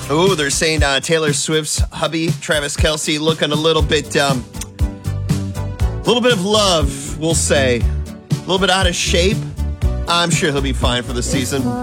Oh, they're saying Taylor Swift's hubby, Travis Kelce, looking a little bit of love, we'll say. A little bit out of shape. I'm sure he'll be fine for the season.